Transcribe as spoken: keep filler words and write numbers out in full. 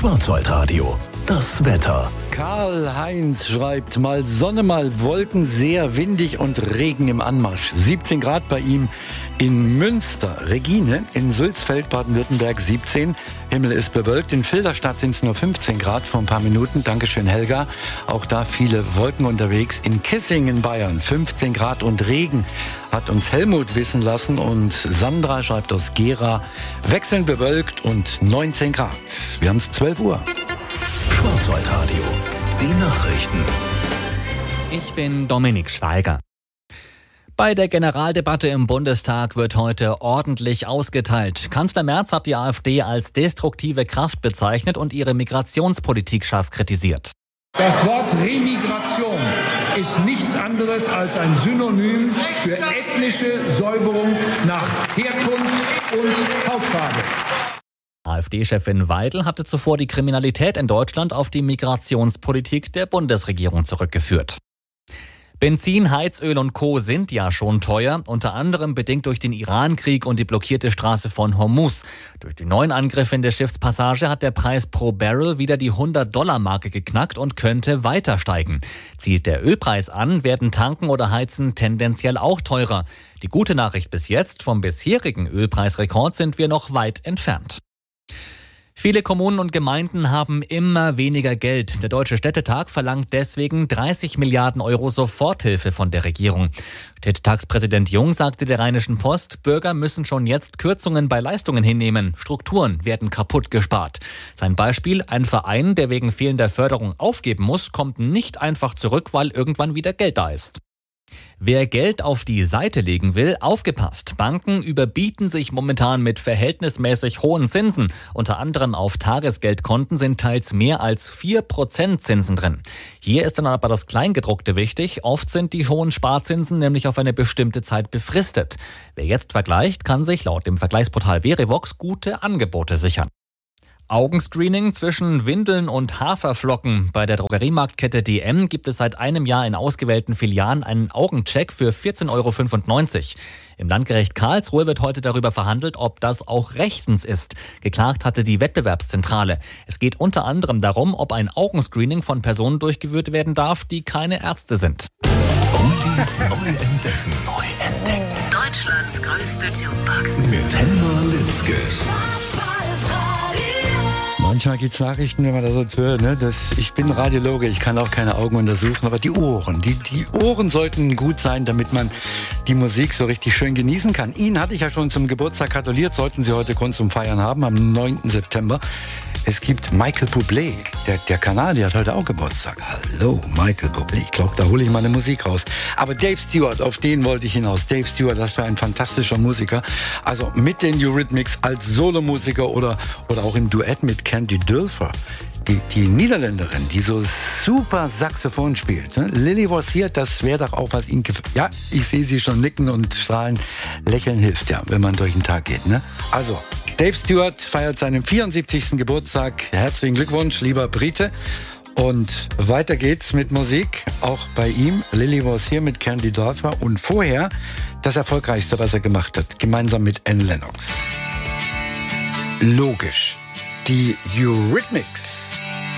Schwarzwaldradio, das Wetter. Karl-Heinz schreibt, mal Sonne, mal Wolken, sehr windig und Regen im Anmarsch. siebzehn Grad bei ihm in Münster. Regine in Sulzfeld, Baden-Württemberg siebzehn. Himmel ist bewölkt. In Filderstadt sind es nur fünfzehn Grad vor ein paar Minuten. Dankeschön, Helga. Auch da viele Wolken unterwegs. In Kissing in Bayern fünfzehn Grad und Regen, hat uns Helmut wissen lassen. Und Sandra schreibt aus Gera, wechselnd bewölkt und neunzehn Grad. Wir haben es zwölf Uhr. Schwarzwaldradio, die Nachrichten. Ich bin Dominik Schweiger. Bei der Generaldebatte im Bundestag wird heute ordentlich ausgeteilt. Kanzler Merz hat die AfD als destruktive Kraft bezeichnet und ihre Migrationspolitik scharf kritisiert. Das Wort Remigration ist nichts anderes als ein Synonym für ethnische Säuberung nach Herkunft und Hautfarbe. AfD-Chefin Weidel hatte zuvor die Kriminalität in Deutschland auf die Migrationspolitik der Bundesregierung zurückgeführt. Benzin, Heizöl und Co. sind ja schon teuer, unter anderem bedingt durch den Iran-Krieg und die blockierte Straße von Hormuz. Durch die neuen Angriffe in der Schiffspassage hat der Preis pro Barrel wieder die hundert-Dollar-Marke geknackt und könnte weiter steigen. Zielt der Ölpreis an, werden Tanken oder Heizen tendenziell auch teurer. Die gute Nachricht bis jetzt, vom bisherigen Ölpreisrekord sind wir noch weit entfernt. Viele Kommunen und Gemeinden haben immer weniger Geld. Der Deutsche Städtetag verlangt deswegen dreißig Milliarden Euro Soforthilfe von der Regierung. Städtetagspräsident Jung sagte der Rheinischen Post, Bürger müssen schon jetzt Kürzungen bei Leistungen hinnehmen. Strukturen werden kaputt gespart. Sein Beispiel, ein Verein, der wegen fehlender Förderung aufgeben muss, kommt nicht einfach zurück, weil irgendwann wieder Geld da ist. Wer Geld auf die Seite legen will, aufgepasst. Banken überbieten sich momentan mit verhältnismäßig hohen Zinsen. Unter anderem auf Tagesgeldkonten sind teils mehr als vier Prozent Zinsen drin. Hier ist dann aber das Kleingedruckte wichtig. Oft sind die hohen Sparzinsen nämlich auf eine bestimmte Zeit befristet. Wer jetzt vergleicht, kann sich laut dem Vergleichsportal Verivox gute Angebote sichern. Augenscreening zwischen Windeln und Haferflocken. Bei der Drogeriemarktkette D M gibt es seit einem Jahr in ausgewählten Filialen einen Augencheck für vierzehn Euro fünfundneunzig. Im Landgericht Karlsruhe wird heute darüber verhandelt, ob das auch rechtens ist. Geklagt hatte die Wettbewerbszentrale. Es geht unter anderem darum, ob ein Augenscreening von Personen durchgeführt werden darf, die keine Ärzte sind. Oldies neu entdecken. Neu entdecken. Deutschlands größte Jukebox. Mit Helma Litzke. Manchmal gibt es Nachrichten, wenn man das so hört, ne? Das, ich bin Radiologe, ich kann auch keine Augen untersuchen, aber die Ohren, die, die Ohren sollten gut sein, damit man die Musik so richtig schön genießen kann. Ihnen hatte ich ja schon zum Geburtstag gratuliert, sollten Sie heute Grund zum Feiern haben, am neunten September. Es gibt Michael Bublé, der, der Kanadier hat heute auch Geburtstag. Hallo, Michael Bublé, ich glaube, da hole ich meine Musik raus. Aber Dave Stewart, auf den wollte ich hinaus. Dave Stewart, das war ein fantastischer Musiker. Also mit den Eurythmics als Solomusiker oder, oder auch im Duett mit Candy Dulfer. Die, die Niederländerin, die so super Saxophon spielt. Ne? Lily was here, das wäre doch auch was Ihnen gefällt. Ja, ich sehe Sie schon nicken und strahlen. Lächeln hilft ja, wenn man durch den Tag geht. Ne? Also, Dave Stewart feiert seinen vierundsiebzigsten Geburtstag. Herzlichen Glückwunsch, lieber Brite. Und weiter geht's mit Musik, auch bei ihm. Lily was here mit Candy Dulfer. Und vorher das Erfolgreichste, was er gemacht hat, gemeinsam mit Annie Lennox. Logisch, die Eurythmics.